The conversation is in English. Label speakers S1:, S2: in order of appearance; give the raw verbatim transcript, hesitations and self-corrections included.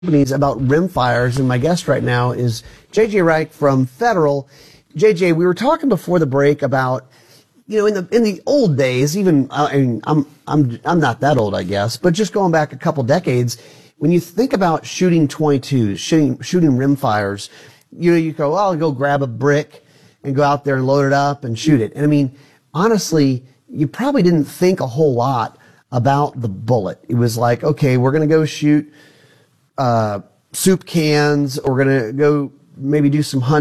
S1: companies about rimfires, and my guest right now is J J Reich from Federal. J J, we were talking before the break about, you know, in the in the old days, even I mean, I'm I'm I'm not that old, I guess, but just going back a couple decades, when you think about shooting twenty-twos, shooting shooting rimfires, you know, you go, oh, I'll go grab a brick and go out there and load it up and shoot it. And I mean, honestly, you probably didn't think a whole lot about the bullet. It was like, okay, we're going to go shoot uh, soup cans, or we're going to go maybe do some hunting.